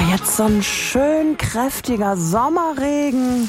Jetzt so ein schön kräftiger Sommerregen.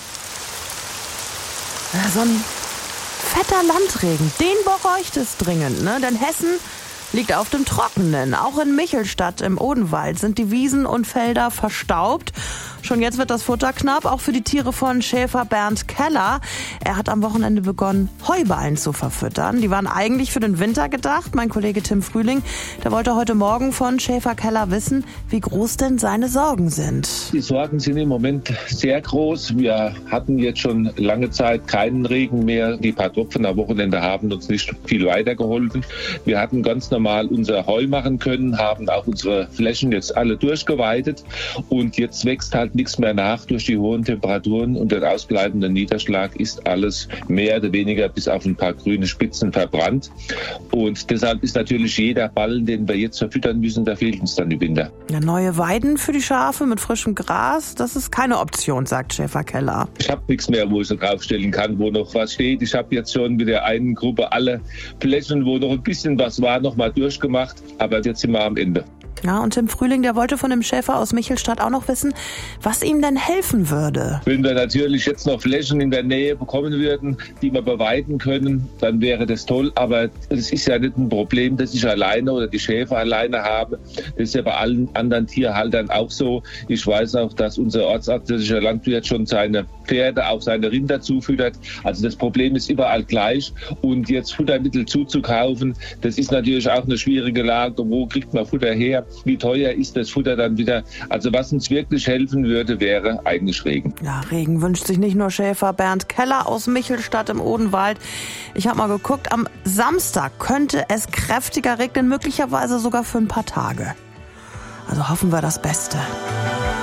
So ein fetter Landregen, den bräuchte es dringend, ne? Denn Hessen liegt auf dem Trockenen. Auch in Michelstadt im Odenwald sind die Wiesen und Felder verstaubt. Schon jetzt wird das Futter knapp, auch für die Tiere von Schäfer Bernd Keller. Er hat am Wochenende begonnen, Heuballen zu verfüttern. Die waren eigentlich für den Winter gedacht. Mein Kollege Tim Frühling, der wollte heute Morgen von Schäfer Keller wissen, wie groß denn seine Sorgen sind. Die Sorgen sind im Moment sehr groß. Wir hatten jetzt schon lange Zeit keinen Regen mehr. Die paar Tropfen am Wochenende haben uns nicht viel weitergeholfen. Wir hatten ganz normal unser Heu machen können, haben auch unsere Flächen jetzt alle durchgeweidet. Und jetzt wächst halt nichts mehr nach durch die hohen Temperaturen und den ausbleibenden Niederschlag ist alles mehr oder weniger bis auf ein paar grüne Spitzen verbrannt. Und deshalb ist natürlich jeder Ballen, den wir jetzt verfüttern müssen, da fehlt uns dann im Winter. Ja, neue Weiden für die Schafe mit frischem Gras, das ist keine Option, sagt Schäfer Keller. Ich habe nichts mehr, wo ich so draufstellen kann, wo noch was steht. Ich habe jetzt schon mit der einen Gruppe alle Flächen, wo noch ein bisschen was war, noch mal durchgemacht. Aber jetzt sind wir am Ende. Ja, und Tim Frühling, der wollte von dem Schäfer aus Michelstadt auch noch wissen, was ihm denn helfen würde. Wenn wir natürlich jetzt noch Flächen in der Nähe bekommen würden, die wir beweiden können, dann wäre das toll. Aber es ist ja nicht ein Problem, das ich alleine oder die Schäfer alleine habe. Das ist ja bei allen anderen Tierhaltern auch so. Ich weiß auch, dass unser ortsansässiger Landwirt schon seine Pferde, auch seine Rinder zufüttert. Also das Problem ist überall gleich. Und jetzt Futtermittel zuzukaufen, das ist natürlich auch eine schwierige Lage. Wo kriegt man Futter her? Wie teuer ist das Futter dann wieder? Also was uns wirklich helfen würde, wäre eigentlich Regen. Ja, Regen wünscht sich nicht nur Schäfer Bernd Keller aus Michelstadt im Odenwald. Ich habe mal geguckt, am Samstag könnte es kräftiger regnen, möglicherweise sogar für ein paar Tage. Also hoffen wir das Beste.